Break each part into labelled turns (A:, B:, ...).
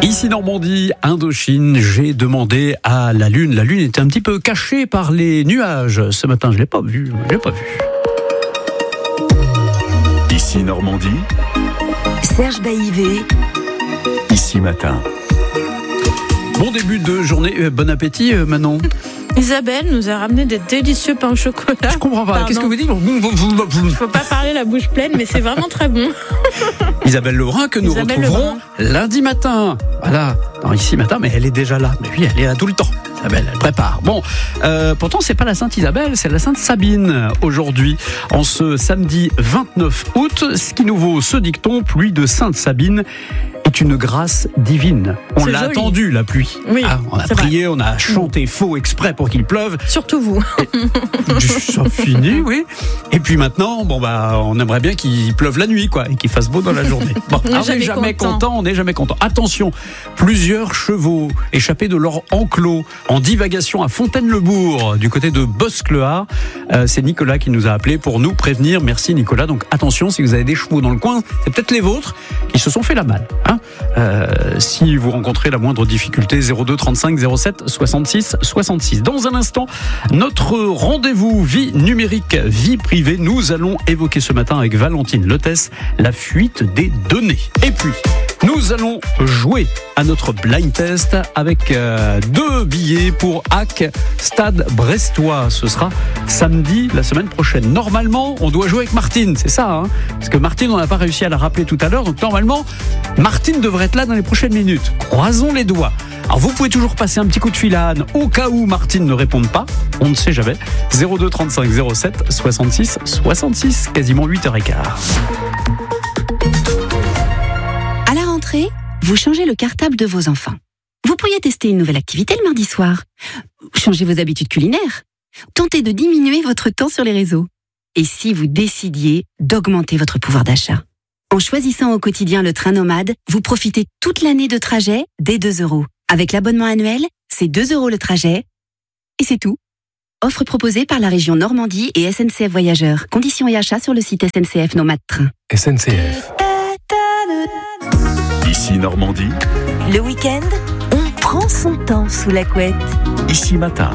A: Ici Normandie, Indochine, j'ai demandé à la Lune. La Lune était un petit peu cachée par les nuages. Ce matin, je l'ai pas vu.
B: Ici Normandie,
C: Serge Baïvé.
B: Ici Matin.
A: Bon début de journée, bon appétit Manon.
D: Isabelle nous a ramené des délicieux pains au chocolat.
A: Je comprends pas,
D: Pardon.
A: qu'est-ce que vous dites?
D: Faut pas parler la bouche pleine, mais c'est vraiment très bon.
A: Isabelle Lebrun que nous
D: Isabelle
A: retrouverons
D: Lebrun.
A: lundi matin. Voilà, non, Ici Matin, mais elle est déjà là. Mais oui, elle est là tout le temps. Isabelle, elle prépare. Bon, pourtant c'est pas la Sainte Isabelle, c'est la Sainte Sabine aujourd'hui. En ce samedi 29 août, ce qui nous vaut ce dicton, pluie de Sainte Sabine est une grâce divine. On
D: C'est
A: l'a
D: joli.
A: attendu, la pluie.
D: Oui,
A: On a
D: c'est
A: prié, on a chanté faux exprès pour qu'il pleuve.
D: Surtout vous.
A: Ça finit, oui. Et puis maintenant, on aimerait bien qu'il pleuve la nuit, quoi, et qu'il fasse beau dans la journée. Bon,
D: On n'est jamais content.
A: on n'est jamais content. Attention, plusieurs chevaux échappés de leur enclos en divagation à Fontaine-le-Bourg, du côté de Bosc-le-Hard. C'est Nicolas qui nous a appelé pour nous prévenir. Merci Nicolas. Donc attention, si vous avez des chevaux dans le coin, c'est peut-être les vôtres qui se sont fait la malle. Si vous rencontrez la moindre difficulté, 02 35 07 66 66. Dans un instant, notre rendez-vous vie numérique, vie privée. Nous allons évoquer ce matin avec Valentine Lotès la fuite des données. Et puis, nous allons jouer à notre blind test avec 2 billets pour HAC Stade Brestois. Ce sera samedi, la semaine prochaine. Normalement, on doit jouer avec Martine, c'est ça, hein, parce que Martine, on n'a pas réussi à la rappeler tout à l'heure. Donc normalement, Martine devrait être là dans les prochaines minutes. Croisons les doigts. Alors vous pouvez toujours passer un petit coup de fil à Anne au cas où Martine ne réponde pas. On ne sait jamais. 02 35 07 66 66, quasiment 8h15.
C: À la rentrée, vous changez le cartable de vos enfants. Vous pourriez tester une nouvelle activité le mardi soir. Changez vos habitudes culinaires. Tentez de diminuer votre temps sur les réseaux. Et si vous décidiez d'augmenter votre pouvoir d'achat? En choisissant au quotidien le train nomade, vous profitez toute l'année de trajet dès 2 €. Avec l'abonnement annuel, c'est 2 € le trajet. Et c'est tout. Offre proposée par la région Normandie et SNCF Voyageurs. Conditions et achats sur le site SNCF Nomade Train.
B: SNCF. Ici Normandie,
C: Le week-end, on prend son temps sous la couette.
B: Ici Matin.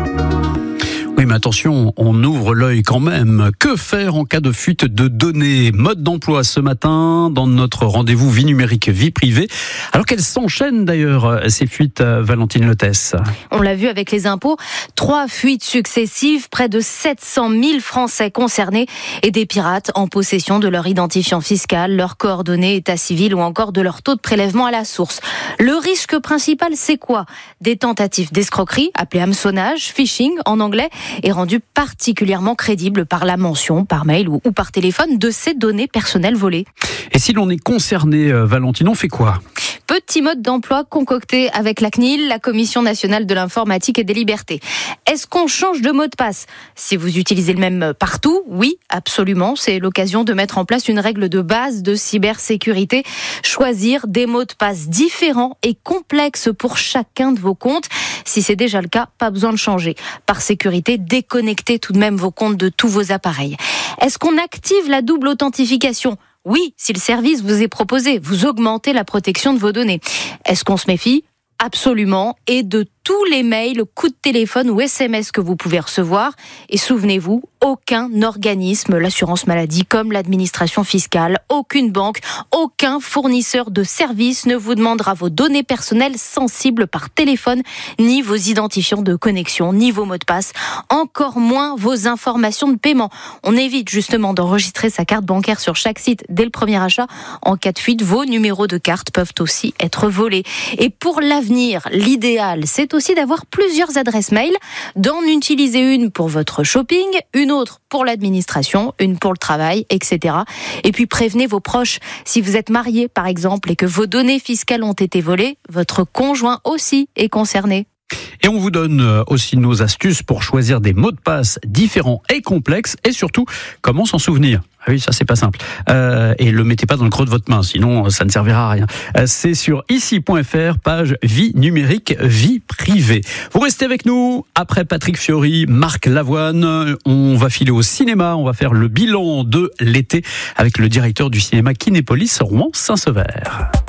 A: Oui, mais attention, on ouvre l'œil quand même. Que faire en cas de fuite de données? Mode d'emploi ce matin dans notre rendez-vous vie numérique, vie privée. Alors qu'elles s'enchaînent d'ailleurs, ces fuites, Valentine Lotès.
E: On l'a vu avec les impôts, 3 fuites successives, près de 700 000 Français concernés et des pirates en possession de leur identifiant fiscal, leurs coordonnées, état civil ou encore de leur taux de prélèvement à la source. Le risque principal, c'est quoi? Des tentatives d'escroquerie, appelées hameçonnage, phishing en anglais, est rendu particulièrement crédible par la mention, par mail ou par téléphone, de ces données personnelles volées.
A: Et si l'on est concerné, Valentine, on fait quoi?
E: Petit mode d'emploi concocté avec la CNIL, la Commission nationale de l'informatique et des libertés. Est-ce qu'on change de mot de passe? Si vous utilisez le même partout, oui, absolument. C'est l'occasion de mettre en place une règle de base de cybersécurité. Choisir des mots de passe différents et complexes pour chacun de vos comptes. Si c'est déjà le cas, pas besoin de changer. Par sécurité, déconnectez tout de même vos comptes de tous vos appareils. Est-ce qu'on active la double authentification? Oui, si le service vous est proposé, vous augmentez la protection de vos données. Est-ce qu'on se méfie? Absolument. Et de tous les mails, coups de téléphone ou SMS que vous pouvez recevoir. Et souvenez-vous, aucun organisme, l'assurance maladie comme l'administration fiscale, aucune banque, aucun fournisseur de services ne vous demandera vos données personnelles sensibles par téléphone, ni vos identifiants de connexion, ni vos mots de passe, encore moins vos informations de paiement. On évite justement d'enregistrer sa carte bancaire sur chaque site dès le premier achat. En cas de fuite, vos numéros de carte peuvent aussi être volés. Et pour l'avenir, l'idéal, c'est aussi d'avoir plusieurs adresses mail, d'en utiliser une pour votre shopping, une autre pour l'administration, une pour le travail, etc. Et puis prévenez vos proches. Si vous êtes marié, par exemple, et que vos données fiscales ont été volées, votre conjoint aussi est concerné.
A: Et on vous donne aussi nos astuces pour choisir des mots de passe différents et complexes, et surtout, comment s'en souvenir. Ah oui, ça c'est pas simple. Et le mettez pas dans le creux de votre main, sinon ça ne servira à rien. C'est sur ici.fr, page vie numérique, vie privée. Vous restez avec nous. Après Patrick Fiori, Marc Lavoine, on va filer au cinéma. On va faire le bilan de l'été avec le directeur du cinéma Kinépolis, Rouen Saint-Sever.